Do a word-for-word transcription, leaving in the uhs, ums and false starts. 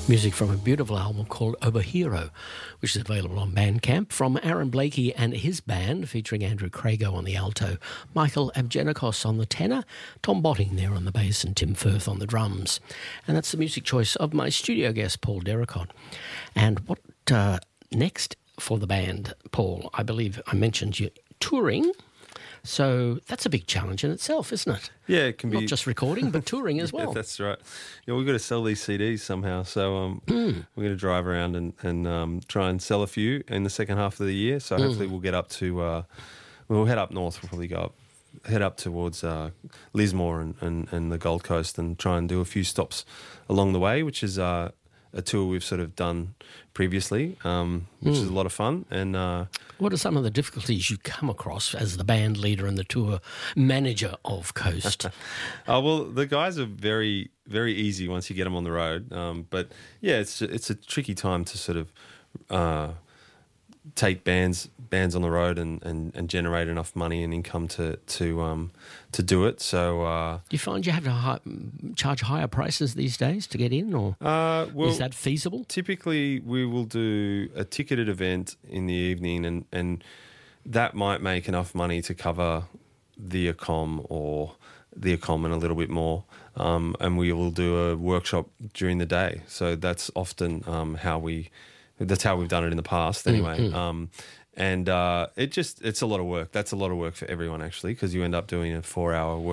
Music from a beautiful album called Oberhero, which is available on Bandcamp, from Aaron Blakey and his band, featuring Andrew Crago on the alto, Michael Abgenikos on the tenor, Tom Botting there on the bass, and Tim Firth on the drums. And that's the music choice of my studio guest, Paul Derricott. And what uh, next for the band, Paul? I believe I mentioned you touring. So that's a big challenge in itself, isn't it? Yeah, it can Not be. Not just recording, but touring as well. Yeah, that's right. Yeah, we've got to sell these C Ds somehow. So um, mm. we're going to drive around and, and um, try and sell a few in the second half of the year. So mm. hopefully we'll get up to, uh, we'll head up north. We'll probably go up, head up towards uh, Lismore and, and, and the Gold Coast and try and do a few stops along the way, which is uh, a tour we've sort of done previously, um, which mm. is a lot of fun. And uh, what are some of the difficulties you come across as the band leader and the tour manager of Coast? Oh, well, the guys are very, very easy once you get them on the road. Um, but yeah, it's it's a tricky time to sort of uh, take bands bands on the road and, and, and generate enough money and income to to um, to do it. So, uh, do you find you have to hi- charge higher prices these days to get in, or uh, well, is that feasible? Typically, we will do a ticketed event in the evening, and, and that might make enough money to cover the accom or the accom and a little bit more. Um, and we will do a workshop during the day. So that's often um, how we. That's how we've done it in the past, anyway. Mm-hmm. Um, and uh, it just—it's a lot of work. That's a lot of work for everyone, actually, because you end up doing a four-hour